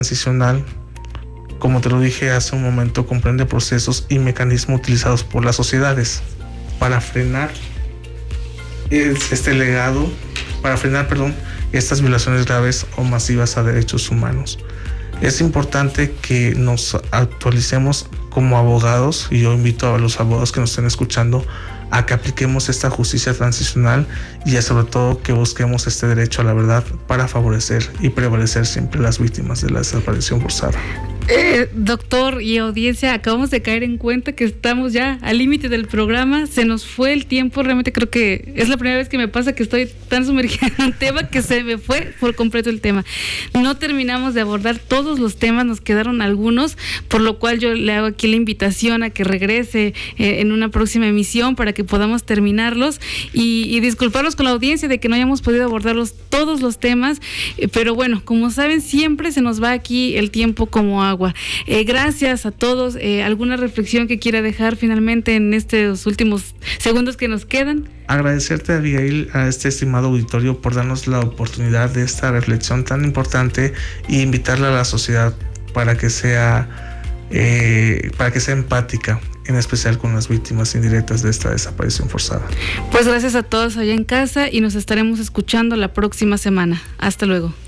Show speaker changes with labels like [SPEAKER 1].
[SPEAKER 1] transicional, como te lo dije hace un momento, comprende procesos y mecanismos utilizados por las sociedades para frenar estas violaciones graves o masivas a derechos humanos. Es importante que nos actualicemos como abogados, y yo invito a los abogados que nos estén escuchando a que apliquemos esta justicia transicional y sobre todo que busquemos este derecho a la verdad para favorecer y prevalecer siempre las víctimas de la desaparición forzada.
[SPEAKER 2] Doctor y audiencia, acabamos de caer en cuenta que estamos ya al límite del programa, se nos fue el tiempo, realmente creo que es la primera vez que me pasa que estoy tan sumergida en un tema que se me fue por completo el tema. No terminamos de abordar todos los temas, nos quedaron algunos, por lo cual yo le hago aquí la invitación a que regrese en una próxima emisión para que podamos terminarlos y disculparnos con la audiencia de que no hayamos podido abordarlos todos los temas, pero bueno, como saben, siempre se nos va aquí el tiempo como agua. Gracias a todos. ¿Alguna reflexión que quiera dejar finalmente en estos últimos segundos que nos quedan?
[SPEAKER 1] Agradecerte, Abigail, a este estimado auditorio por darnos la oportunidad de esta reflexión tan importante e invitarla a la sociedad para que sea empática, en especial con las víctimas indirectas de esta desaparición forzada.
[SPEAKER 2] Pues gracias a todos allá en casa y nos estaremos escuchando la próxima semana. Hasta luego.